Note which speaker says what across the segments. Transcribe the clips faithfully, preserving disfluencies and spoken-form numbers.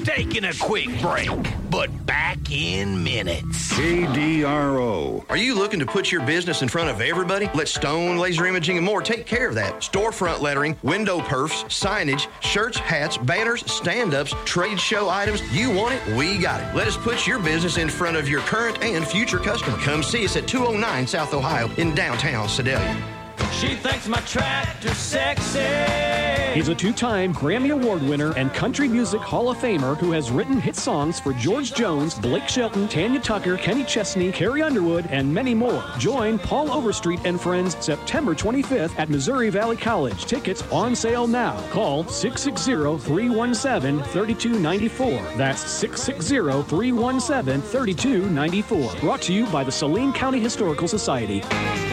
Speaker 1: Taking a quick break, but back in minutes.
Speaker 2: K D R O.
Speaker 3: Are you looking to put your business in front of everybody? Let Stone Laser Imaging and more take care of that. Storefront lettering, window perfs, signage, shirts, hats, banners, stand-ups, trade show items. You want it? We got it. Let us put your business in front of your current and future customer. Come see us at two oh nine South Ohio in downtown Sedalia.
Speaker 4: She thinks my tractor's sexy.
Speaker 5: He's a two-time Grammy Award winner and Country Music Hall of Famer who has written hit songs for George Jones, Blake Shelton, Tanya Tucker, Kenny Chesney, Carrie Underwood, and many more. Join Paul Overstreet and friends September twenty-fifth at Missouri Valley College. Tickets on sale now. Call six six zero, three one seven, three two nine four. That's six six zero, three one seven, three two nine four. Brought to you by the Saline County Historical Society.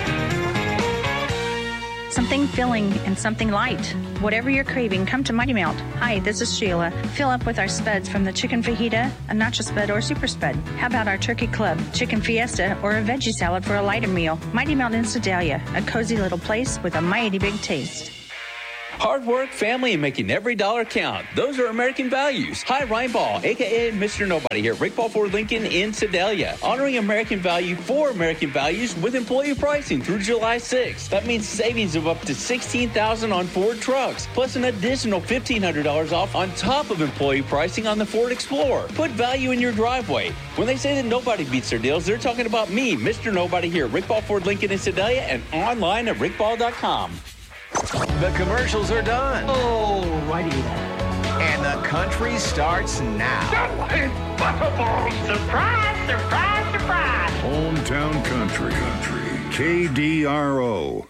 Speaker 6: Something filling and something light. Whatever you're craving, come to Mighty Melt. Hi, this is Sheila. Fill up with our spuds from the chicken fajita, a nacho spud, or super spud. How about our turkey club, chicken fiesta, or a veggie salad for a lighter meal? Mighty Melt in Sedalia, a cozy little place with a mighty big taste.
Speaker 7: Hard work, family, and making every dollar count. Those are American values. Hi, Ryan Ball, a k a. Mister Nobody here at Rick Ball Ford Lincoln in Sedalia. Honoring American value for American values with employee pricing through July sixth. That means savings of up to sixteen thousand dollars on Ford trucks, plus an additional fifteen hundred dollars off on top of employee pricing on the Ford Explorer. Put value in your driveway. When they say that nobody beats their deals, they're talking about me, Mister Nobody here at Rick Ball Ford Lincoln in Sedalia and online at rick ball dot com.
Speaker 1: The commercials are done.
Speaker 4: Oh, righty.
Speaker 1: And the country starts now.
Speaker 8: Surprise, surprise, surprise.
Speaker 2: Hometown Country. Country. K D R O.